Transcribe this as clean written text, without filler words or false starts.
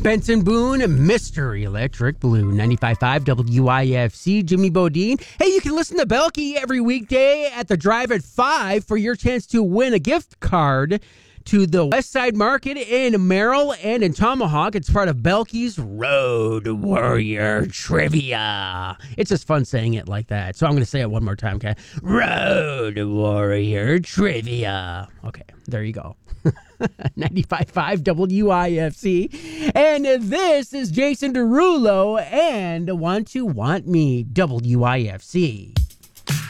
Benson Boone, Mr. Electric Blue, 95.5 WIFC, Jimmy Bodine. Hey, you can listen to Belky every weekday at the Drive at 5 for your chance to win a gift card to the West Side Market in Merrill and in Tomahawk. It's part of Belky's Road Warrior Trivia. It's just fun saying it like that. So I'm going to say it one more time, okay? Road Warrior Trivia. Okay, there you go. 95.5 WIFC. And this is Jason Derulo and Want to Want Me, WIFC.